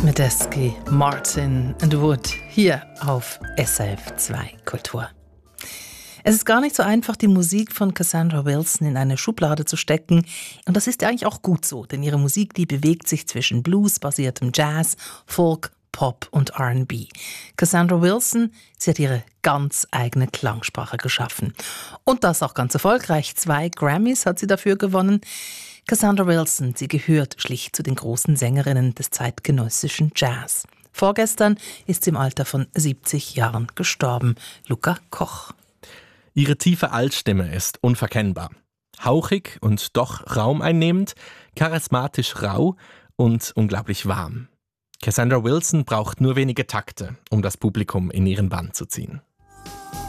Medeski, Martin and Wood hier auf SRF 2 Kultur. Es ist gar nicht so einfach, die Musik von Cassandra Wilson in eine Schublade zu stecken. Und das ist ja eigentlich auch gut so, denn ihre Musik, die bewegt sich zwischen Blues-basiertem Jazz, Folk, Pop und R&B. Cassandra Wilson, sie hat ihre ganz eigene Klangsprache geschaffen. Und das auch ganz erfolgreich. 2 Grammys hat sie dafür gewonnen. Cassandra Wilson, sie gehört schlicht zu den großen Sängerinnen des zeitgenössischen Jazz. Vorgestern ist sie im Alter von 70 Jahren gestorben. Luca Koch. Ihre tiefe Altstimme ist unverkennbar. Hauchig und doch raumeinnehmend, charismatisch rau und unglaublich warm. Cassandra Wilson braucht nur wenige Takte, um das Publikum in ihren Bann zu ziehen.